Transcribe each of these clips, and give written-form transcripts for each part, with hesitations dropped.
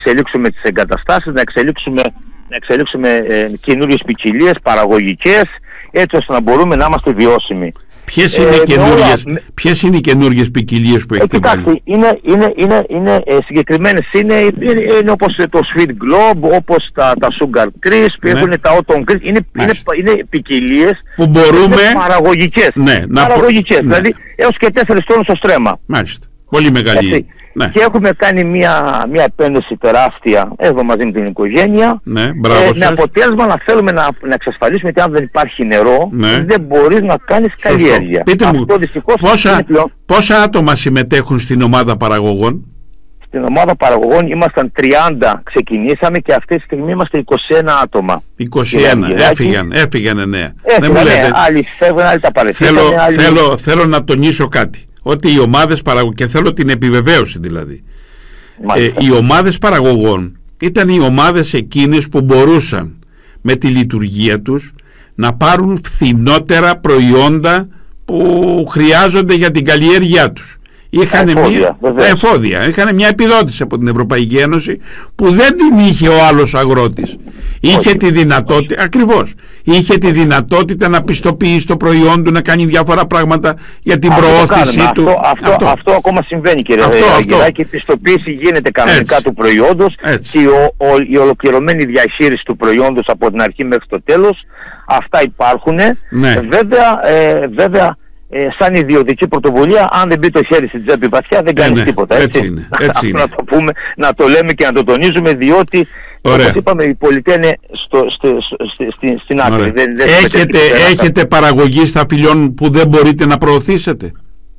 εξελίξουμε τις εγκαταστάσεις, να εξελίξουμε καινούριες ποικιλίες παραγωγικές, έτσι ώστε να μπορούμε να είμαστε βιώσιμοι. Ποιες είναι οι καινούριες ποικιλίες που έχετε βάλει? Είναι συγκεκριμένες, είναι όπως το Sweet Globe, όπως τα Sugar Crisp, έχουν τα Autumn Crisp, είναι ποικιλίες που μπορούμε παραγωγικές, δηλαδή έως και 4 τόνους στο στρέμμα. Μάλιστα, πολύ μεγάλη. Ναι. Και έχουμε κάνει μια επένδυση τεράστια εδώ μαζί με την οικογένεια, με αποτέλεσμα να θέλουμε να εξασφαλίσουμε ότι αν δεν υπάρχει νερό, δεν μπορείς να κάνεις καλλιέργεια. Πείτε μου, πόσα άτομα συμμετέχουν στην ομάδα παραγωγών? Στην ομάδα παραγωγών ήμασταν 30, ξεκινήσαμε, και αυτή τη στιγμή είμαστε 21 άτομα. 21, έφυγαν νέα. Άλλοι φεύγουν, άλλοι τα παρετήσανε. Θέλω να τονίσω κάτι. Ότι οι ομάδες παραγωγών, και θέλω την επιβεβαίωση δηλαδή, οι ομάδες παραγωγών ήταν οι ομάδες εκείνες που μπορούσαν με τη λειτουργία τους να πάρουν φθηνότερα προϊόντα που χρειάζονται για την καλλιέργειά τους. Είχαν μια επιδότηση από την Ευρωπαϊκή Ένωση που δεν την είχε ο άλλος αγρότης. Είχε τη δυνατότητα, ακριβώς, είχε τη δυνατότητα να πιστοποιήσει το προϊόν του, να κάνει διάφορα πράγματα για την προώθησή του. Αυτό ακόμα συμβαίνει, κύριε Γεράκη. Η πιστοποίηση γίνεται κανονικά του προϊόντος, και η ολοκληρωμένη διαχείριση του προϊόντος από την αρχή μέχρι το τέλος, αυτά υπάρχουν. Βέβαια, σαν ιδιωτική πρωτοβουλία, αν δεν μπει το χέρι στην τσέπη βαθιά, δεν κάνει τίποτα. Έτσι είναι. Να το πούμε, να το λέμε και να το τονίζουμε, διότι όπως είπαμε, η πολιτεία είναι στην άκρη. Έχετε παραγωγή σταφυλιών που δεν μπορείτε να προωθήσετε?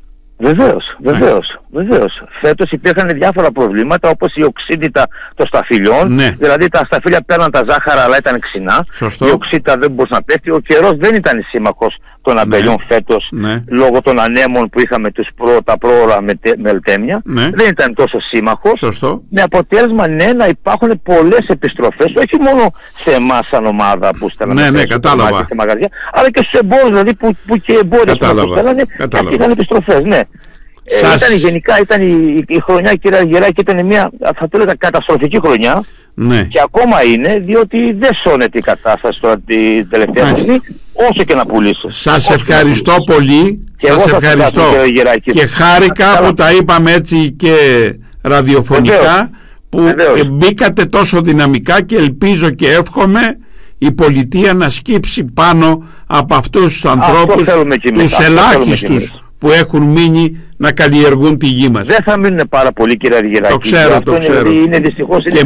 Βεβαίως. Φέτος υπήρχαν διάφορα προβλήματα, όπως η οξύτητα των σταφυλιών. Δηλαδή τα σταφύλια παίρναν τα ζάχαρα, αλλά ήταν ξινά. Η οξύτητα δεν μπορούσε να πέφτει. Ο καιρός δεν ήταν σύμμαχος των αμπελιών φέτος, λόγω των ανέμων που είχαμε τα πρόωρα μελτέμια. Δεν ήταν τόσο σύμμαχος. Με αποτέλεσμα να υπάρχουν πολλές επιστροφές, όχι μόνο σε εμάς σαν ομάδα που στέλναμε σε μαγαζιά, αλλά και στους εμπόρους, δηλαδή που και οι εμπόρες που στέλνανε, είχαν επιστροφές. Γενικά ήταν η χρονιά, κύριε Γεράκη, ήταν μια, θα το έλεγα, καταστροφική χρονιά. Και ακόμα είναι, διότι δεν σώνεται η κατάσταση τώρα την τελευταία στιγμή, όσο και να πουλήσει. Σας ευχαριστώ πολύ. Σας ευχαριστώ, και χάρηκα που τα είπαμε έτσι και ραδιοφωνικά, που μπήκατε τόσο δυναμικά, και ελπίζω και εύχομαι η πολιτεία να σκύψει πάνω από αυτούς τους ανθρώπους, τους ελάχιστους που έχουν μείνει να καλλιεργούν τη γη μας. Δεν θα μείνουν πάρα πολύ, κύριε Αργυράκη. Το ξέρω. Είναι δυστυχώς, και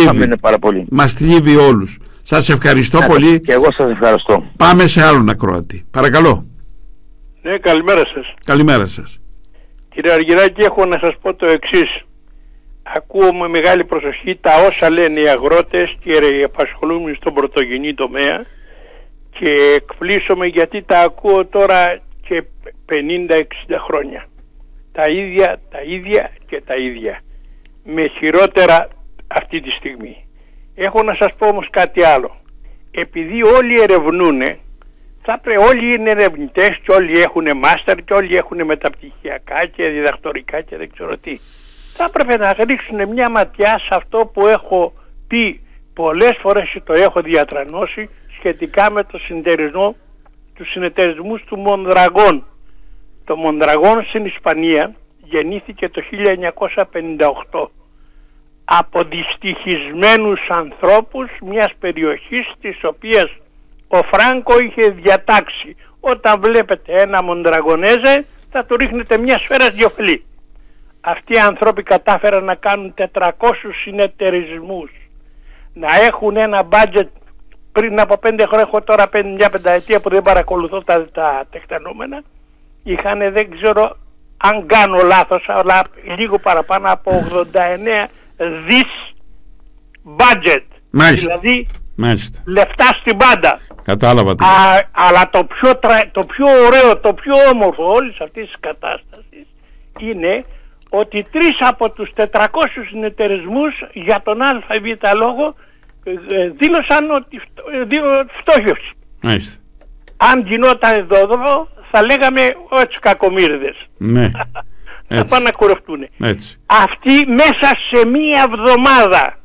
μας θλίβει όλους. Σας ευχαριστώ πολύ. Και εγώ σας ευχαριστώ. Πάμε σε άλλον ακροατή. Παρακαλώ. Ναι, καλημέρα σας. Καλημέρα σας. Κύριε Αργυράκη, έχω να σας πω το εξής. Ακούω με μεγάλη προσοχή τα όσα λένε οι αγρότες και οι απασχολούμενοι στον πρωτογενή τομέα, και εκπλήσωμαι γιατί τα ακούω τώρα και 50-60 χρόνια. Τα ίδια και τα ίδια. Με χειρότερα αυτή τη στιγμή. Έχω να σας πω όμως κάτι άλλο. Επειδή όλοι ερευνούν, όλοι είναι ερευνητές και όλοι έχουν μάστερ και όλοι έχουν μεταπτυχιακά και διδακτορικά και δεν ξέρω τι. Θα έπρεπε να ρίξουν μια ματιά σε αυτό που έχω πει πολλές φορές και το έχω διατρανώσει σχετικά με το συνεταιρισμό, τους συνεταιρισμούς του Μονδραγών. Το Μονδραγών στην Ισπανία γεννήθηκε το 1958 από δυστυχισμένους ανθρώπους μιας περιοχής της οποίας ο Φράνκο είχε διατάξει: όταν βλέπετε ένα Μοντραγονέζε θα του ρίχνετε μια σφαίρα διοφλή. Αυτοί οι άνθρωποι κατάφεραν να κάνουν 400 συνεταιρισμούς, να έχουν ένα μπάτζετ. Πριν από 5 χρόνια, έχω τώρα μια πενταετία που δεν παρακολουθώ τα τεκτενόμενα, είχαν, δεν ξέρω αν κάνω λάθος, αλλά λίγο παραπάνω από 89 δις budget. Δηλαδή λεφτά στην πάντα. Κατάλαβα. Αλλά το πιο ωραίο, το πιο όμορφο όλης αυτής της κατάστασης είναι ότι 3 από τους 400 συνεταιρισμούς για τον ΑΒ λόγο δήλωσαν ότι φτώχευση. Αν γινόταν εδώ θα λέγαμε έτσι κακομοίρδες. θα πάνε να κουρευτούν. Αυτοί μέσα σε μία εβδομάδα